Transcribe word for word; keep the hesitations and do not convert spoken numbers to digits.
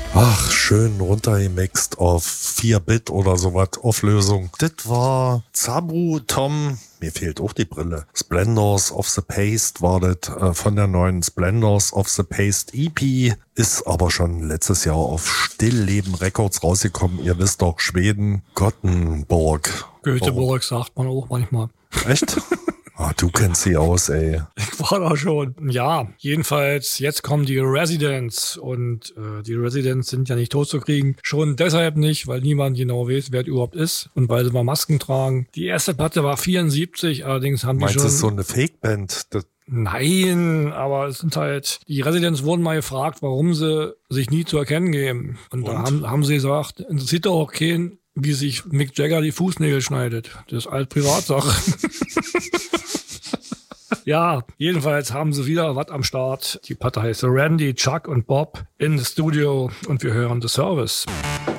Ach, schön runtergemixt auf vier Bit oder sowas, Auflösung. Das war Zabru Tom, mir fehlt auch die Brille. Splendors of the Paste war das äh, von der neuen Splendors of the Paste E P. Ist aber schon letztes Jahr auf Stillleben Records rausgekommen. Ihr wisst doch, Schweden, Gothenburg. Göteborg sagt man auch manchmal. Echt? Ah, du kennst sie aus, ey. Ich war da schon. Ja, jedenfalls, jetzt kommen die Residents und äh, die Residents sind ja nicht totzukriegen. Schon deshalb nicht, weil niemand genau weiß, wer es überhaupt ist und weil sie mal Masken tragen. Die erste Platte war vierundsiebzig, allerdings haben Meinst die schon... Meinst du, so eine Fake-Band? Das Nein, aber es sind halt, die Residents wurden mal gefragt, warum sie sich nie zu erkennen geben. Und, und? da haben, haben sie gesagt, interessiert doch auch keinen, wie sich Mick Jagger die Fußnägel schneidet. Das ist alt Privatsache. Ja, jedenfalls haben sie wieder was am Start. Die Platte heißt Randy, Chuck und Bob in the Studio und wir hören The Service.